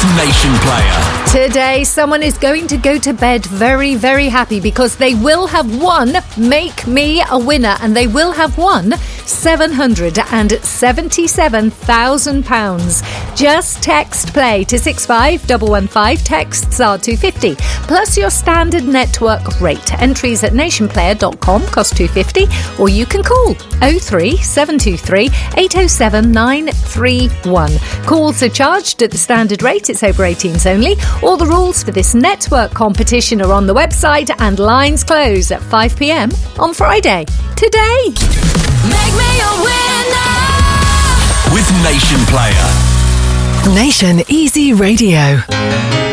Nation Player. Today, someone is going to go to bed very, very happy because they will have won Make Me a Winner, and they will have won £777,000. Just text play to 65115. Texts are £2.50 plus your standard network rate. Entries at nationplayer.com cost £2.50, or you can call 03723 807 931. Calls are charged at the standard rate. It's over 18s only. All the rules for this network competition are on the website, and lines close at 5 p.m. on Friday. Today. Make me a winner With Nation Player. Nation Easy Radio.